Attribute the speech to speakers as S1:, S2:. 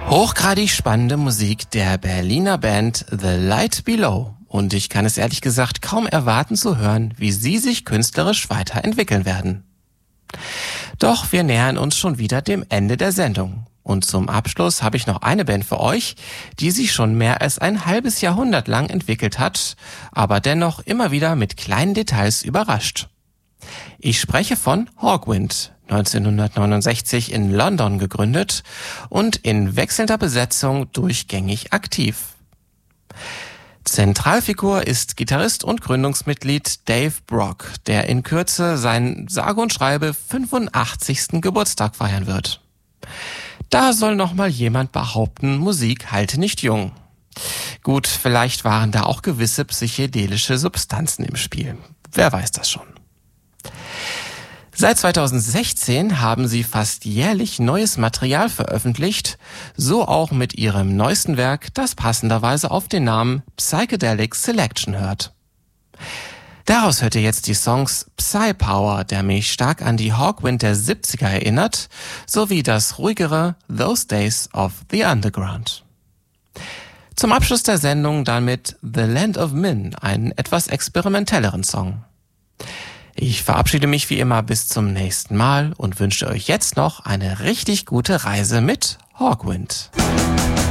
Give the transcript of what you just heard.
S1: Hochgradig spannende Musik der Berliner Band The Light Below. Und ich kann es ehrlich gesagt kaum erwarten zu hören, wie sie sich künstlerisch weiterentwickeln werden. Doch wir nähern uns schon wieder dem Ende der Sendung. Und zum Abschluss habe ich noch eine Band für euch, die sich schon mehr als ein halbes Jahrhundert lang entwickelt hat, aber dennoch immer wieder mit kleinen Details überrascht. Ich spreche von Hawkwind, 1969 in London gegründet und in wechselnder Besetzung durchgängig aktiv. Zentralfigur ist Gitarrist und Gründungsmitglied Dave Brock, der in Kürze seinen sage und schreibe 85. Geburtstag feiern wird. Da soll noch mal jemand behaupten, Musik halte nicht jung. Gut, vielleicht waren da auch gewisse psychedelische Substanzen im Spiel. Wer weiß das schon. Seit 2016 haben sie fast jährlich neues Material veröffentlicht, so auch mit ihrem neuesten Werk, das passenderweise auf den Namen Psychedelic Selection hört. Daraus hört ihr jetzt die Songs Psy-Power, der mich stark an die Hawkwind der 70er erinnert, sowie das ruhigere Those Days of the Underground. Zum Abschluss der Sendung dann mit The Land of Min, einen etwas experimentelleren Song. Ich verabschiede mich wie immer bis zum nächsten Mal und wünsche euch jetzt noch eine richtig gute Reise mit Hawkwind.